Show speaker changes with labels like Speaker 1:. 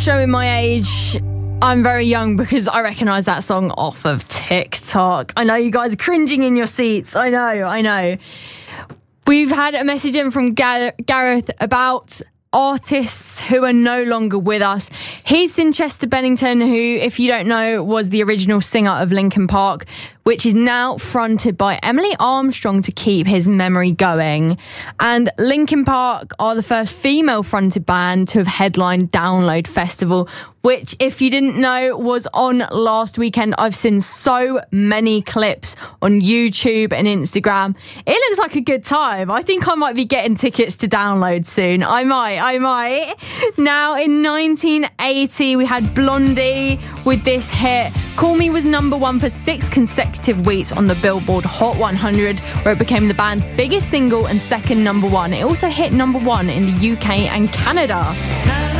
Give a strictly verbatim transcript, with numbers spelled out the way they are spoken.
Speaker 1: showing my age. I'm very young because I recognise that song off of TikTok. I know you guys are cringing in your seats. I know, I know. We've had a message in from Gar- Gareth about artists who are no longer with us. He's seen Chester Bennington, who, if you don't know, was the original singer of Linkin Park, which is now fronted by Emily Armstrong to keep his memory going. And Linkin Park are the first female-fronted band to have headlined Download Festival, which, if you didn't know, was on last weekend. I've seen so many clips on YouTube and Instagram. It looks like a good time. I think I might be getting tickets to Download soon. I might, I might. Now, in nineteen eighty, we had Blondie with this hit. Call Me was number one for six consecutive weeks on the Billboard Hot one hundred, where it became the band's biggest single and second number one. It also hit number one in the U K and Canada.